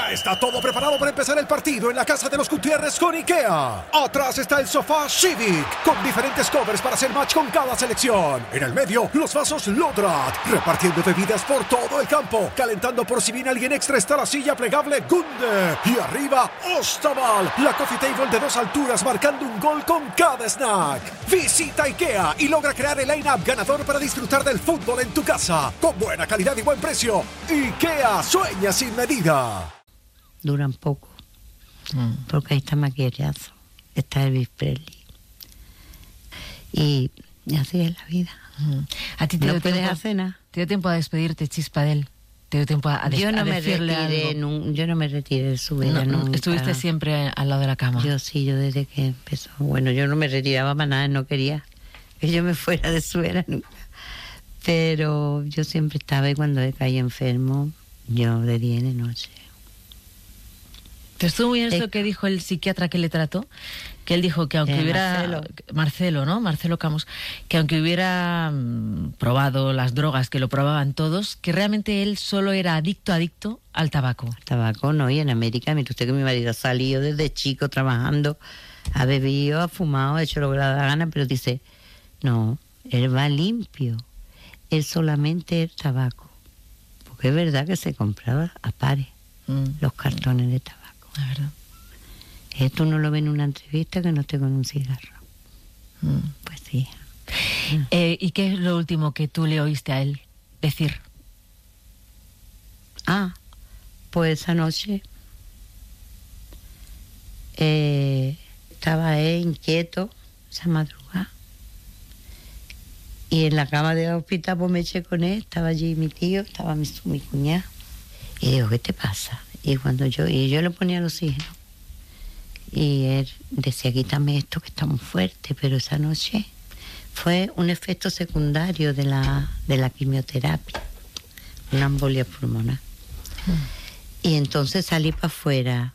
Ya está todo preparado para empezar el partido en la casa de los Gutiérrez con IKEA. Atrás está el sofá Civic, con diferentes covers para hacer match con cada selección. En el medio, los vasos Lodrat, repartiendo bebidas por todo el campo. Calentando por si viene alguien extra está la silla plegable Gunde. Y arriba, Ostaval, la coffee table de 2 alturas marcando un gol con cada snack. Visita IKEA y logra crear el line-up ganador para disfrutar del fútbol en tu casa. Con buena calidad y buen precio. IKEA, sueña sin medida. Duran poco, porque ahí está maquillazo, está Elvis Presley. Y así es la vida. ¿A ti te no puedes hacer nada? ¿Te dio tiempo a despedirte, Chispa, de él? ¿Te dio tiempo a Yo no me retiré de su vida nunca. ¿Estuviste siempre al lado de la cama? Yo sí, yo desde que empezó. Bueno, yo no me retiraba para nada, no quería que yo me fuera de su era nunca. Pero yo siempre estaba, y cuando caí enfermo, yo de día y de noche. ¿Te estuvo muy bien eso que dijo el psiquiatra que le trató? Que él dijo que aunque hubiera... Marcelo Camus, que aunque hubiera probado las drogas, que lo probaban todos, que realmente él solo era adicto al tabaco. Al tabaco, no, y en América, mire usted que mi marido ha salido desde chico trabajando, ha bebido, ha fumado, ha hecho lo que le da la gana, pero dice, no, él va limpio, él solamente el tabaco. Porque es verdad que se compraba a pares los cartones de tabaco. La verdad. Esto no lo ve en una entrevista que no esté con un cigarro. Pues sí. ¿Y qué es lo último que tú le oíste a él decir? Pues esa noche estaba él inquieto, esa madrugada. Y en la cama del hospital pues me eché con él, estaba allí mi tío, estaba mi cuñada. Y digo, ¿qué te pasa? Y yo le ponía el oxígeno. Y él decía, quítame esto que está muy fuerte, pero esa noche fue un efecto secundario de la quimioterapia, una embolia pulmonar. Y entonces salí para afuera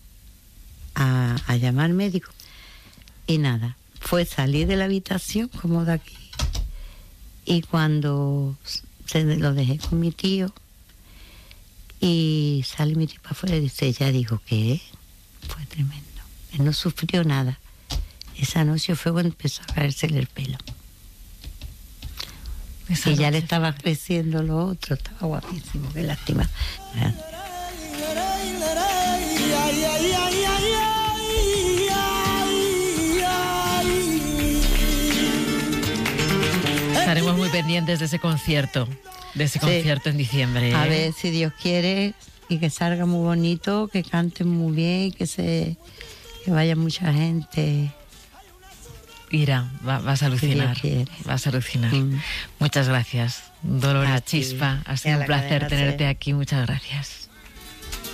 a llamar al médico. Y nada, fue salir de la habitación como de aquí. Y cuando lo dejé con mi tío, y sale mi tío para afuera y dice, ya digo, ¿qué? Fue tremendo. Él no sufrió nada. Esa noche fue cuando empezó a caérsele el pelo. Y ya le estaba creciendo lo otro, estaba guapísimo, qué lástima. Estaremos muy pendientes de ese concierto. En diciembre. A ver si Dios quiere y que salga muy bonito, que canten muy bien, que vaya mucha gente. Ira, vas a alucinar. Vas a alucinar. Muchas gracias, Dolores Chispa. Ha sido un placer tenerte aquí. Muchas gracias.